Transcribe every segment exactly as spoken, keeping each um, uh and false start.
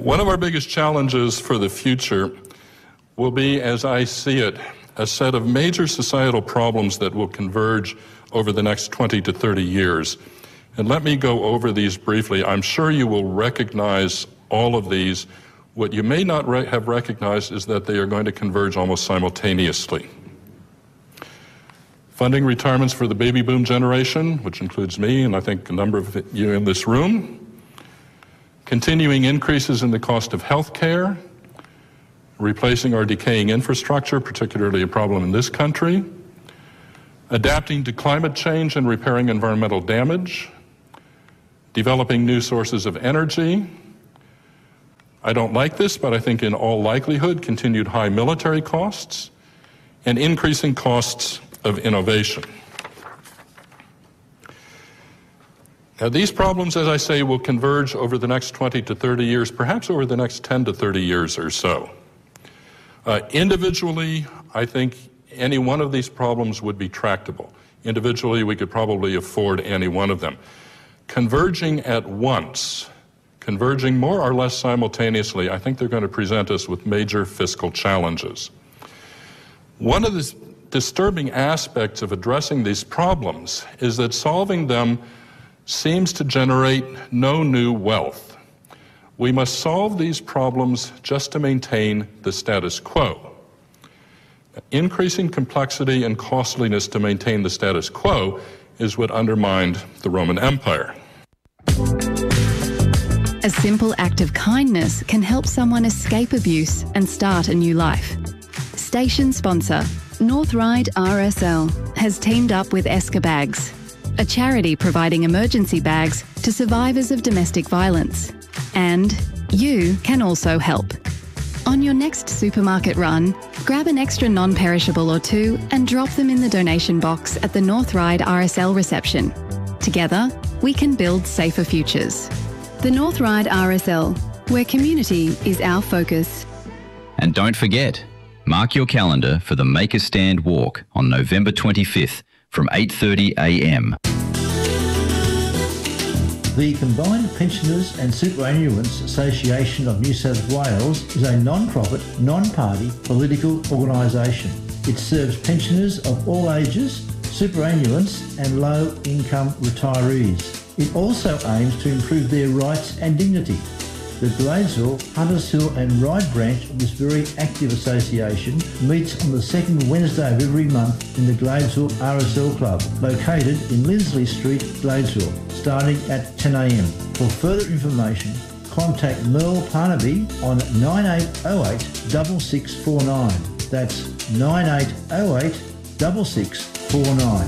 One of our biggest challenges for the future will be, as I see it, a set of major societal problems that will converge over the next twenty to thirty years. And let me go over these briefly. I'm sure you will recognize all of these. What you may not re- have recognized is that they are going to converge almost simultaneously. Funding retirements for the baby boom generation, which includes me and I think a number of you in this room. Continuing increases in the cost of health care, replacing our decaying infrastructure, particularly a problem in this country, adapting to climate change and repairing environmental damage, developing new sources of energy. I don't like this, but I think in all likelihood, continued high military costs and increasing costs of innovation. Now, these problems, as I say, will converge over the next twenty to thirty years, perhaps over the next ten to thirty years or so. Uh, individually, I think any one of these problems would be tractable. Individually, we could probably afford any one of them. Converging at once, converging more or less simultaneously, I think they're going to present us with major fiscal challenges. One of the disturbing aspects of addressing these problems is that solving them seems to generate no new wealth. We must solve these problems just to maintain the status quo. Increasing complexity and costliness to maintain the status quo is what undermined the Roman Empire. A simple act of kindness can help someone escape abuse and start a new life. Station sponsor, North Ryde R S L, has teamed up with Esker Bags, a charity providing emergency bags to survivors of domestic violence. And you can also help. On your next supermarket run, grab an extra non-perishable or two and drop them in the donation box at the North Ryde R S L reception. Together, we can build safer futures. The North Ryde R S L, where community is our focus. And don't forget, mark your calendar for the Make a Stand walk on November twenty-fifth from eight thirty a m. The Combined Pensioners and Superannuants Association of New South Wales is a non-profit, non-party political organisation. It serves pensioners of all ages, superannuants and low-income retirees. It also aims to improve their rights and dignity. The Gladesville, Hunters Hill and Ryde branch of this very active association meets on the second Wednesday of every month in the Gladesville R S L Club, located in Lindsley Street, Gladesville, starting at ten a m. For further information, contact Merle Parnaby on nine eight oh eight, six six four nine. That's nine eight oh eight, six six four nine.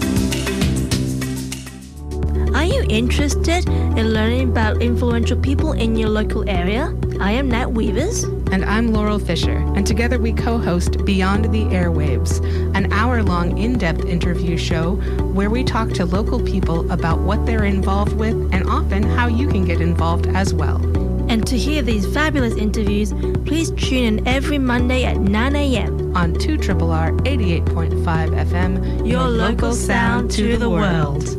Are you interested in learning about influential people in your local area? I am Nat Weavers. And I'm Laurel Fisher, and together we co-host Beyond the Airwaves, an hour-long in-depth interview show where we talk to local people about what they're involved with and often how you can get involved as well. And to hear these fabulous interviews, please tune in every Monday at nine a m on two R R R eighty-eight point five F M, your, your local sound to the world.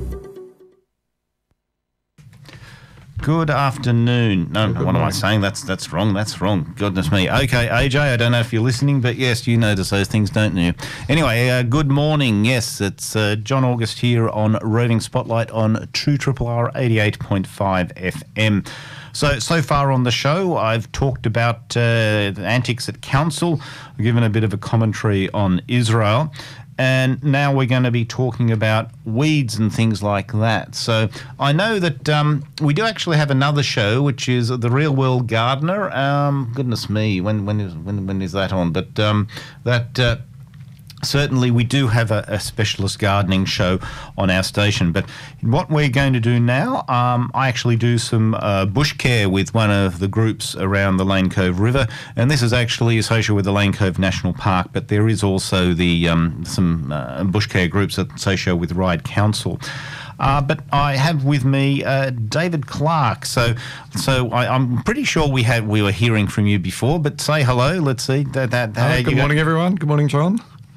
Good afternoon. No, Good what morning. am I saying? That's that's wrong. That's wrong. Goodness me. Okay, A J, I don't know if you're listening, but yes, you notice those things, don't you? Anyway, uh, good morning. Yes, it's uh, John August here on Roving Spotlight on two R R R eighty-eight point five F M. So, so far on the show, I've talked about uh, the antics at council, I've given a bit of a commentary on Israel. And now we're going to be talking about weeds and things like that. So I know that um, we do actually have another show, which is The Real World Gardener. Um, goodness me, when when is when when is that on? But um, that uh, certainly we do have a, a specialist gardening show on our station. But what we're going to do now, um, I actually do some uh, bush care with one of the groups around the Lane Cove River, and this is actually associated with the Lane Cove National Park, but there is also the um, some uh, bush care groups associated with Ryde Council. Uh, but I have with me uh, David Clark. So, so I, I'm pretty sure we had we were hearing from you before. But say hello. Let's see. That, that, uh, good morning, everyone. Good morning, John.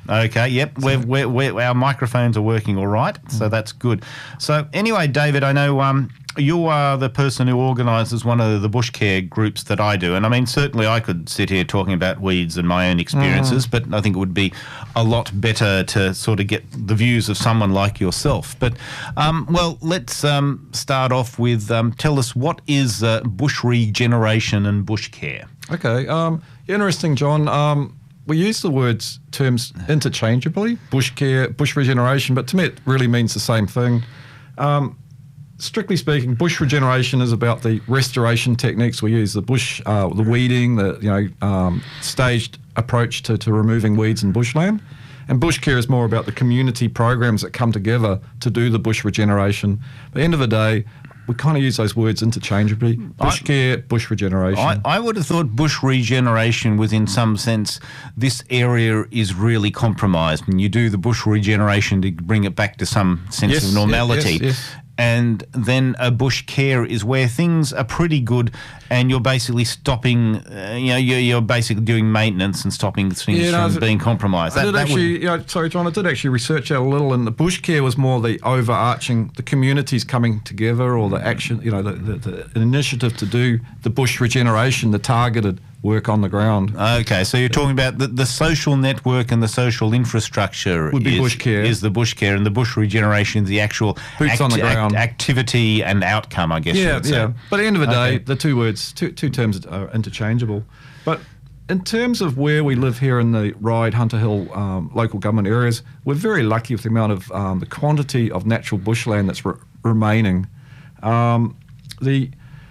Okay, yep. We're, we're, we're, our microphones are working all right, so that's good. So anyway, David, I know um, you are the person who organises one of the bush care groups that I do. And I mean, certainly I could sit here talking about weeds and my own experiences, mm. but I think it would be a lot better to sort of get the views of someone like yourself. But, um, well, let's um, start off with um, tell us what is uh, bush regeneration and bush care? Okay, um, interesting, John. Um, we use the words terms interchangeably, bush care, bush regeneration, but to me it really means the same thing. Um, strictly speaking, bush regeneration is about the restoration techniques we use, the bush, uh, the weeding, the you know um, staged approach to, to removing weeds in bushland. And bush care is more about the community programs that come together to do the bush regeneration. At the end of the day, we kind of use those words interchangeably. Bush I, care, bush regeneration. I, I would have thought bush regeneration was, in some sense, this area is really compromised. When you do the bush regeneration to bring it back to some sense yes, of normality. Yes, yes. And then a bush care is where things are pretty good and you're basically stopping, uh, you know, you're, you're basically doing maintenance and stopping things yeah, no, from being compromised. I That, did that actually, would... you know, sorry, John, I did actually research out a little, and the bush care was more the overarching, the communities coming together, or the action, you know, the, the, the initiative to do the bush regeneration, the targeted work on the ground. Okay, so you're talking about the, the social network and the social infrastructure would be is, bush care. is the bush care, and the bush regeneration is the actual boots act, on the ground act, activity and outcome, I guess. Yeah, you would say. yeah. But at the end of the day, Okay. the two words, two, two terms are interchangeable. But in terms of where we live here in the Ryde, Hunter Hill um, local government areas, we're very lucky with the amount of um, the quantity of natural bushland that's re- remaining. Um, the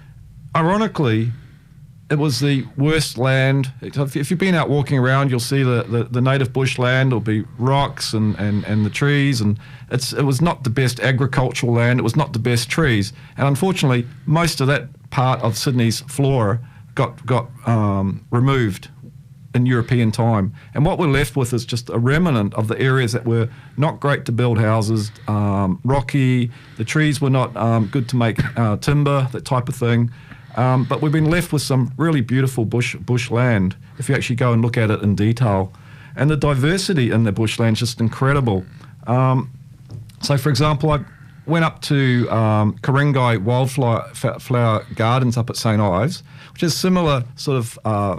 ironically, it was the worst land. If you've been out walking around, you'll see the, the, the native bushland. It'll be rocks and, and, and the trees, and it's it was not the best agricultural land. It was not the best trees, and unfortunately, most of that part of Sydney's flora got got um, removed in European time. And what we're left with is just a remnant of the areas that were not great to build houses, um, rocky. The trees were not um, good to make uh, timber, that type of thing. Um, but we've been left with some really beautiful bush bushland if you actually go and look at it in detail. And the diversity in the bushland is just incredible. Um, so, for example, I went up to um, Karingai Wildflower Flower Gardens up at Saint Ives, which is similar sort of uh,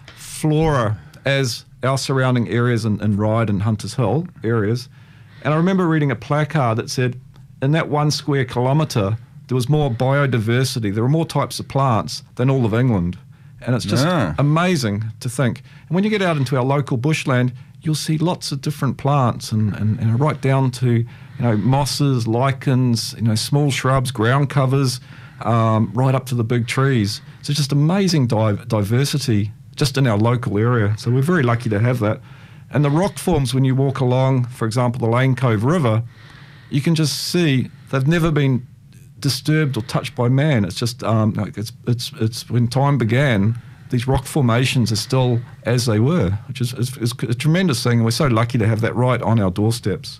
flora as our surrounding areas in, in Ryde and Hunters Hill areas. And I remember reading a placard that said, in that one square kilometre, there was more biodiversity. There were more types of plants than all of England. And it's just Yeah. amazing to think. And when you get out into our local bushland, you'll see lots of different plants and, and, and right down to, you know, mosses, lichens, you know, small shrubs, ground covers, um, right up to the big trees. So it's just amazing di- diversity just in our local area. So we're very lucky to have that. And the rock forms, when you walk along, for example, the Lane Cove River, you can just see they've never been disturbed or touched by man. It's just um, like it's it's it's when time began, these rock formations are still as they were, which is, is, is a tremendous thing, and we're so lucky to have that right on our doorsteps.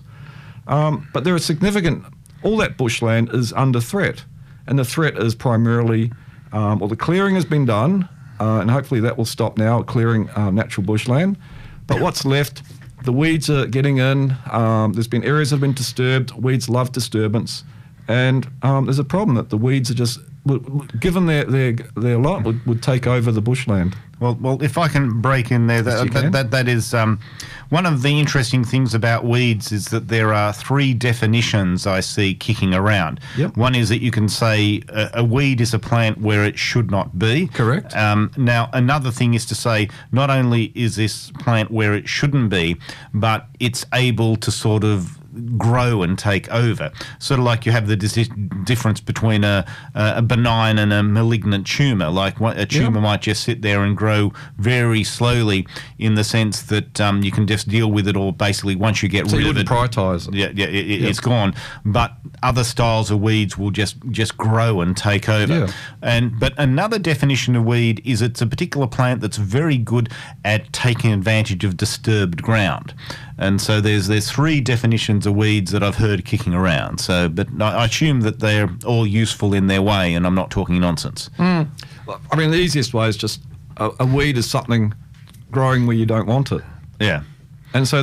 Um, but there are significant, all that bushland is under threat, and the threat is primarily, um, well, the clearing has been done, uh, and hopefully that will stop now, clearing uh, natural bushland. But what's left, the weeds are getting in. Um, there's been areas that have been disturbed. Weeds love disturbance. And um, there's a problem that the weeds are just, given their their, their lot, would, would take over the bushland. Well, well, if I can break in there, that Yes, you that, can. that, that is um, one of the interesting things about weeds is that there are three definitions I see kicking around. Yep. One is that you can say a, a weed is a plant where it should not be. Correct. Um, now, another thing is to say not only is this plant where it shouldn't be, but it's able to sort of grow and take over. Sort of like you have the dis- difference between a, a benign and a malignant tumour. Like what, a tumour Yeah. might just sit there and grow very slowly in the sense that um, you can just deal with it, or basically once you get So rid you of it, wouldn't prioritise it. yeah, yeah, it, Yeah. it's gone. But other styles of weeds will just just grow and take over. Yeah. And but another definition of weed is it's a particular plant that's very good at taking advantage of disturbed ground. And so there's there's three definitions of weeds that I've heard kicking around. So, but I I assume that they're all useful in their way, and I'm not talking nonsense. Mm. I mean, the easiest way is just a, a weed is something growing where you don't want it. Yeah. And so that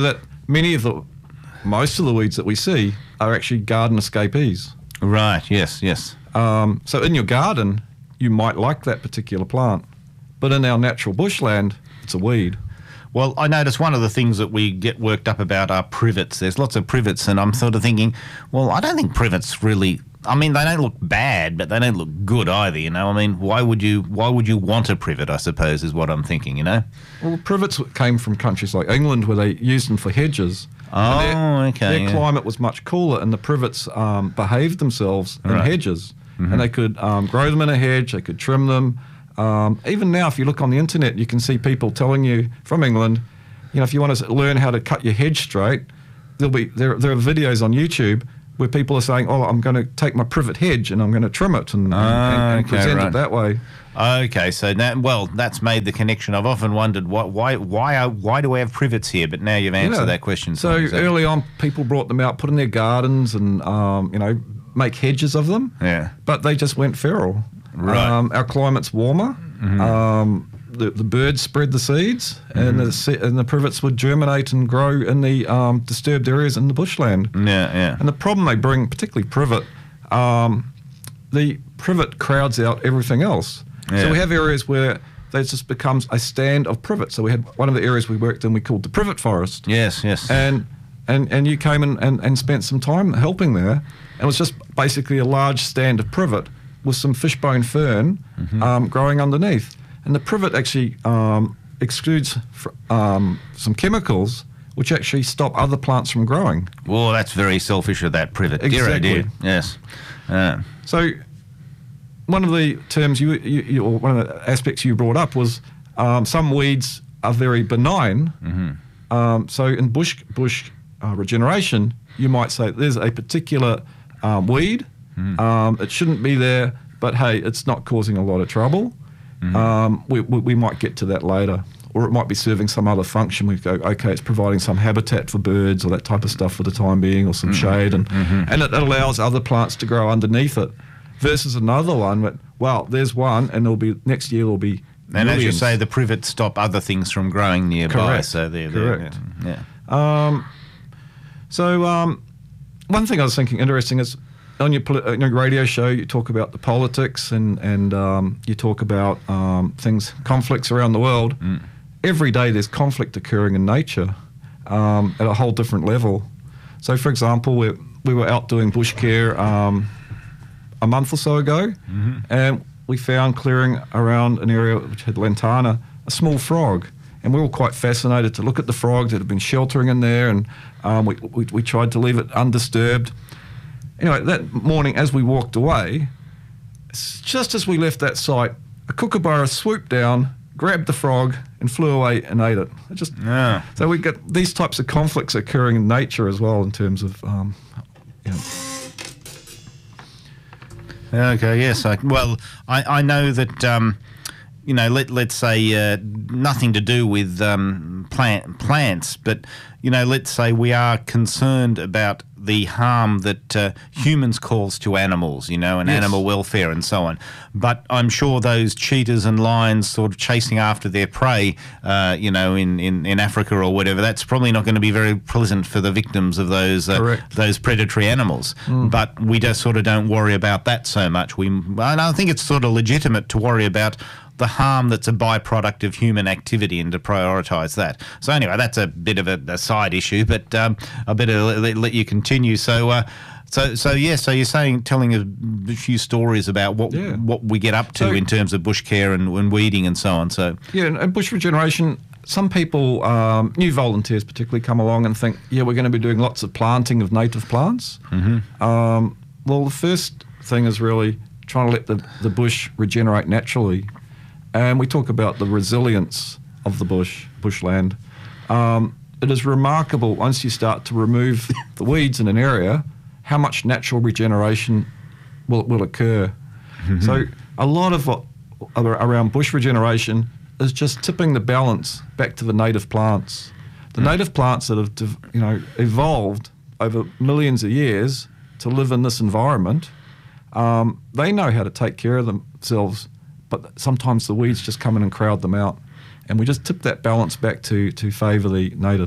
many of the, most of the weeds that we see are actually garden escapees. Right, yes, yes. Um, so in your garden, you might like that particular plant, but in our natural bushland, it's a weed. Well, I notice one of the things that we get worked up about are privets. There's lots of privets, and I'm sort of thinking, well, I don't think privets really... I mean, they don't look bad, but they don't look good either, you know? I mean, why would you why would you want a privet, I suppose, is what I'm thinking, you know? Well, privets came from countries like England where they used them for hedges. Oh, their, okay. Their yeah. climate was much cooler, and the privets um, behaved themselves in Right. hedges. Mm-hmm. And they could um, grow them in a hedge, they could trim them. Um, even now, if you look on the internet, you can see people telling you from England, you know, if you want to learn how to cut your hedge straight, there'll be there, there are videos on YouTube where people are saying, oh, I'm going to take my privet hedge and I'm going to trim it and, Oh, and, and okay, present right. it that way. Okay, so now, well, that's made the connection. I've often wondered why why why are, why do we have privets here? But now you've answered Yeah. that question. So me, early on, people brought them out, put in their gardens and, um, you know, make hedges of them. Yeah. But they just went feral. Right. Um, our climate's warmer. Mm-hmm. Um, the, the birds spread the seeds, mm-hmm. and the se- and the privets would germinate and grow in the um, disturbed areas in the bushland. Yeah, yeah. And the problem they bring, particularly privet, um, the privet crowds out everything else. Yeah. So we have areas where there just becomes a stand of privet. So we had one of the areas we worked in we called the privet forest. Yes, yes. And and, and you came in and, and spent some time helping there. And it was just basically a large stand of privet with some fishbone fern mm-hmm. um, growing underneath. And the privet actually um, excludes fr- um, some chemicals which actually stop other plants from growing. Well, that's very selfish of that privet. Dear, oh Exactly. dear. Yes. Uh, So one of the terms you, you, you or one of the aspects you brought up was um, some weeds are very benign. Mm-hmm. Um, so in bush bush uh, regeneration, you might say there's a particular um, weed. Mm-hmm. Um, it shouldn't be there, but hey, it's not causing a lot of trouble. Mm-hmm. Um, we, we, we might get to that later. Or it might be serving some other function. We go, okay, it's providing some habitat for birds or that type of stuff for the time being, or some mm-hmm. shade, and mm-hmm. and it allows other plants to grow underneath it. Versus another one, but well, there's one, and there'll be next year there'll be. and millions. as you say, the privets stop other things from growing nearby. Correct. So they're, Correct. They're, yeah. Um, so um, one thing I was thinking interesting is on your, poli- on your radio show, you talk about the politics and and um, you talk about um, things, conflicts around the world. Mm. Every day there's conflict occurring in nature um, at a whole different level. So, for example, we we were out doing bush care um, a month or so ago, mm-hmm. and we found clearing around an area which had lantana, a small frog. And we were quite fascinated to look at the frog that had been sheltering in there, and um, we, we we tried to leave it undisturbed. Anyway, that morning as we walked away, just as we left that site, a kookaburra swooped down, grabbed the frog, and flew away and ate it. It just Yeah. So we get these types of conflicts occurring in nature as well in terms of, um, you know. Okay, yes. I, well, I, I know that, um, you know, let, let's say uh, nothing to do with um, plant, plants, but, you know, let's say we are concerned about the harm that uh, humans cause to animals, you know, and Yes. animal welfare and so on. But I'm sure those cheetahs and lions sort of chasing after their prey, uh, you know, in, in, in Africa or whatever, that's probably not going to be very pleasant for the victims of those uh, Correct. those predatory animals. Mm. But we just sort of don't worry about that so much. We, and I think it's sort of legitimate to worry about the harm that's a byproduct of human activity and to prioritise that. So anyway, that's a bit of a, a side issue, but um, I better let, let you continue. So, uh, so, so yeah. So you're saying, telling a few stories about what Yeah. what we get up to So- in terms of bush care and, and weeding and so on. So Yeah, and- and bush regeneration, some people, um, new volunteers particularly, come along and think, yeah, we're going to be doing lots of planting of native plants. Mm-hmm. Um, well, the first thing is really trying to let the, the bush regenerate naturally. And we talk about the resilience of the bush, bushland. Um, it is remarkable once you start to remove the weeds in an area, how much natural regeneration will, will occur. Mm-hmm. So a lot of what around bush regeneration is just tipping the balance back to the native plants. The mm. native plants that have, you know, evolved over millions of years to live in this environment, um, they know how to take care of themselves. But sometimes the weeds just come in and crowd them out. And we just tip that balance back to, to favour the natives.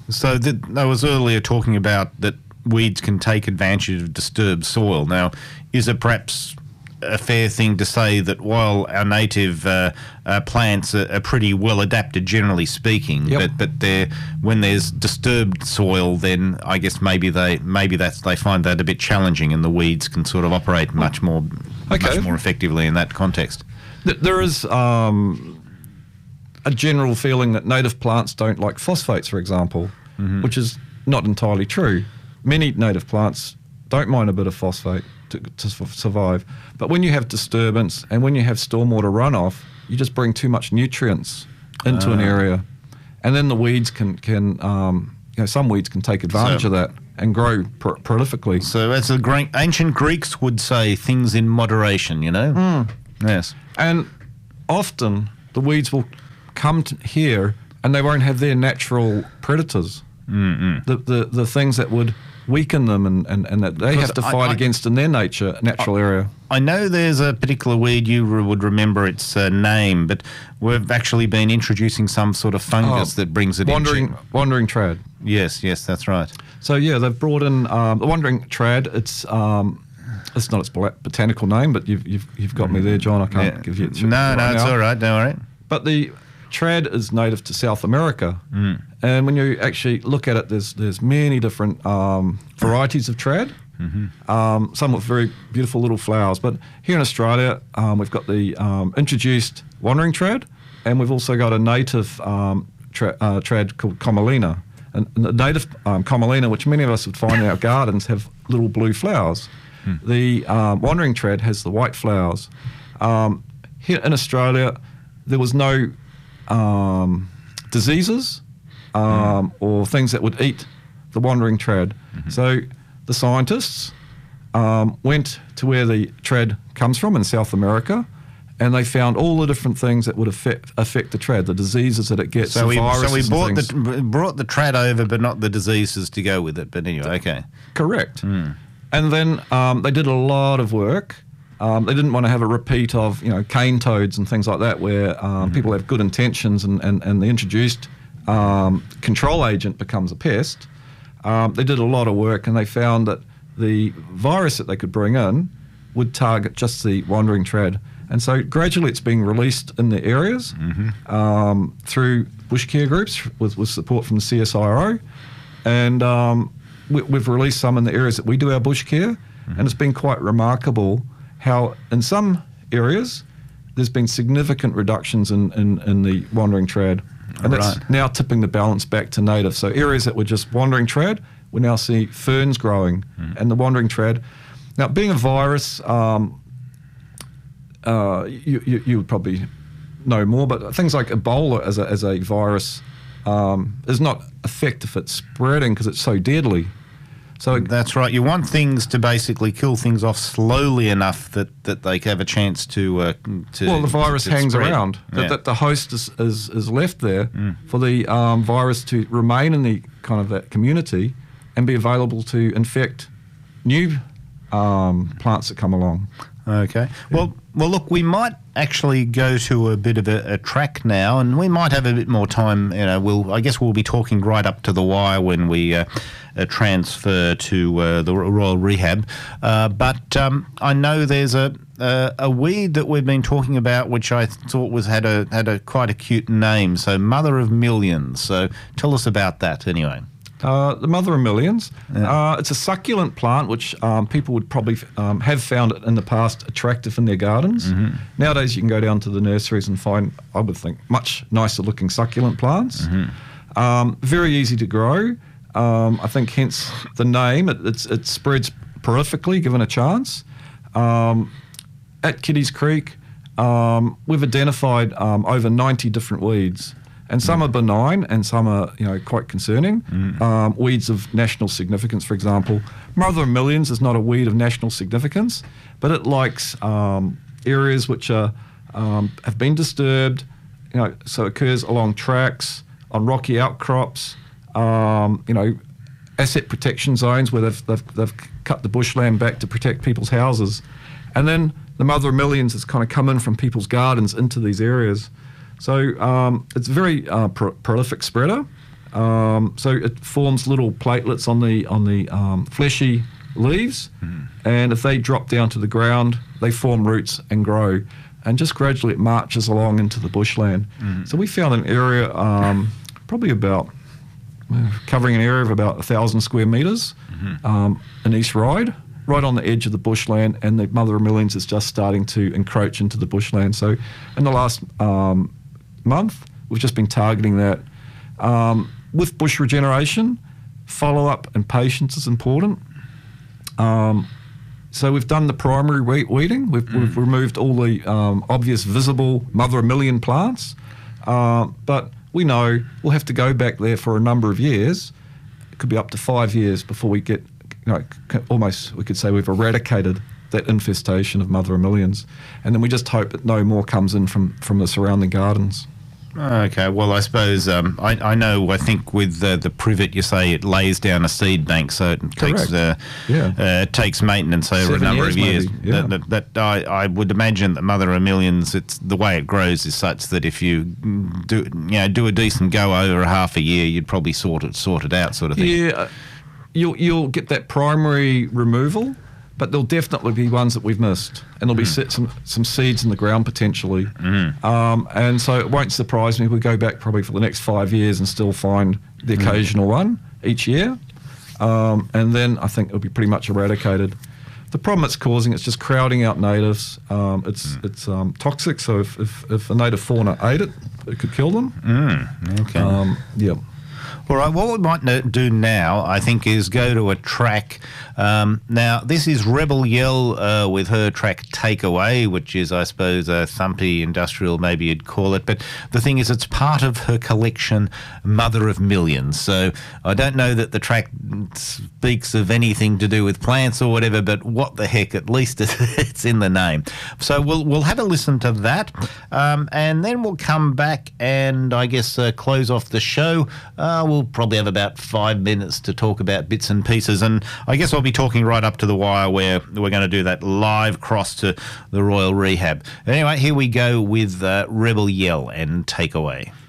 So th- I was earlier talking about that weeds can take advantage of disturbed soil. Now, is it perhaps a fair thing to say that while our native uh, uh, plants are, are pretty well adapted, generally speaking, Yep. but but they're, when there's disturbed soil, then I guess maybe they maybe that's they find that a bit challenging, and the weeds can sort of operate much more Okay. much more effectively in that context. Th- There is um, a general feeling that native plants don't like phosphates, for example, which is not entirely true. Many native plants don't mind a bit of phosphate to, to su- survive. But when you have disturbance and when you have stormwater runoff, you just bring too much nutrients into an area. And then the weeds can, can um, you know, some weeds can take advantage So- of that and grow pr- prolifically. So as the Greek, ancient Greeks would say, things in moderation, you know? Yes. And often the weeds will come to here and they won't have their natural predators, mm the, the the things that would weaken them and, and, and that they have to I- fight I- against in their nature, natural area. I know there's a particular weed, you re- would remember its uh, name, but we've actually been introducing some sort of fungus Oh, that brings it Wandering in. wandering trad. Yes, yes, that's right. So yeah, they've brought in um, the wandering trad. It's um, it's not its bot- botanical name, but you've you've, you've got me there, John. I can't Yeah. give you. It No, right no, it's now. all right, don't worry. But the trad is native to South America, and when you actually look at it, there's there's many different um, varieties of trad. Um, some with very beautiful little flowers. But here in Australia, um, we've got the um, introduced wandering trad, and we've also got a native um, tra- uh, trad called Commelina. And the native um, Commelina, which many of us would find in our gardens, have little blue flowers. The um, wandering trad has the white flowers. Um, here in Australia, there was no um, diseases um, or things that would eat the wandering trad. So the scientists um, went to where the trad comes from in South America, and they found all the different things that would affect affect the trad, the diseases that it gets, So the we, viruses so we and brought things. the, brought the trad over, but not the diseases to go with it. But anyway, okay. Correct. And then um, they did a lot of work. Um, they didn't want to have a repeat of, you know, cane toads and things like that, where um, people have good intentions and, and, and the introduced um, control agent becomes a pest. Um, they did a lot of work, and they found that the virus that they could bring in would target just the wandering trad. And so gradually it's being released in the areas um, through bush care groups with, with support from the C S I R O. And um, we, we've released some in the areas that we do our bush care. And it's been quite remarkable how in some areas there's been significant reductions in, in, in the wandering trad. And that's Right. now tipping the balance back to native. So areas that were just wandering trad, we now see ferns growing and the wandering trad. Now, being a virus, um, uh, you, you, you would probably know more, but things like Ebola as a, as a virus um, is not effective at spreading because it's so deadly. So That's right. You want things to basically kill things off slowly enough that, that they have a chance to uh, to. well, the virus to hangs spread. around. Yeah. That, that the host is, is, is left there for the um, virus to remain in the kind of that community and be available to infect new um, plants that come along. Okay. Well, well, look, we might actually go to a bit of a, a track now, and we might have a bit more time. You know, we'll I guess we'll be talking right up to the wire when we uh, uh, transfer to uh, the Royal Rehab. Uh, but um, I know there's a, a a weed that we've been talking about, which I thought was had a had a quite a cute name. So, Mother of Millions. So, tell us about that anyway. Uh, the mother of millions. Uh, it's a succulent plant which um, people would probably um, have found it in the past attractive in their gardens. Nowadays you can go down to the nurseries and find, I would think, much nicer looking succulent plants. Um, very easy to grow. Um, I think hence the name. It, it's, it spreads prolifically given a chance. Um, at Kitty's Creek, um, we've identified um, over ninety different weeds. And some are benign and some are, you know, quite concerning. Um, weeds of national significance, for example. Mother of Millions is not a weed of national significance, but it likes um, areas which are um, have been disturbed, you know, so it occurs along tracks, on rocky outcrops, um, you know, asset protection zones where they've, they've, they've cut the bushland back to protect people's houses. And then the Mother of Millions has kind of come in from people's gardens into these areas. So um, it's a very uh, pro- prolific spreader. Um, so it forms little platelets on the on the um, fleshy leaves, mm. and if they drop down to the ground, they form roots and grow, and just gradually it marches along into the bushland. Mm. So we found an area, um, probably about uh, covering an area of about a thousand square metres mm-hmm. um, in East Ryde, right on the edge of the bushland, and the Mother of Millions is just starting to encroach into the bushland. So in the last um, month, we've just been targeting that. Um, with bush regeneration, follow-up and patience is important. Um, so we've done the primary we- weeding. We've, mm. we've removed all the um, obvious visible Mother of Million plants, uh, but we know we'll have to go back there for a number of years. It could be up to five years before we get, you know, almost we could say we've eradicated that infestation of Mother of Millions, and then we just hope that no more comes in from, from the surrounding gardens. Okay, well, I suppose um, I, I know. I think with uh, the privet, you say it lays down a seed bank, so it takes uh, yeah. uh, takes maintenance over Seven a number years of years. Maybe, yeah. That, that, that I, I would imagine that Mother of Millions, it's the way it grows is such that if you do you know do a decent go over a half a year, you'd probably sort it sort it out, sort of thing. Yeah, you'll you'll get that primary removal. But there'll definitely be ones that we've missed, and there'll be mm. some some seeds in the ground potentially. Mm. Um, and so it won't surprise me if we go back probably for the next five years and still find the occasional mm. one each year. Um, and then I think it'll be pretty much eradicated. The problem it's causing, it's just crowding out natives. Um, it's mm. it's um, toxic, so if, if, if a native fauna ate it, it could kill them. Mm. Okay. Um, yeah. All right, what we might do now, I think, is go to a track. Um, now, this is Rebel Yell uh, with her track Takeaway, which is, I suppose, a thumpy industrial, maybe you'd call it. But the thing is, it's part of her collection, Mother of Millions. So I don't know that the track speaks of anything to do with plants or whatever, but what the heck, at least it's in the name. So we'll we'll have a listen to that, um, and then we'll come back and, I guess, uh, close off the show. Uh, we'll probably have about five minutes to talk about bits and pieces, and I guess I'll be talking right up to the wire where we're going to do that live cross to the Royal Rehab. Anyway, here we go with uh, Rebel Yell and Takeaway.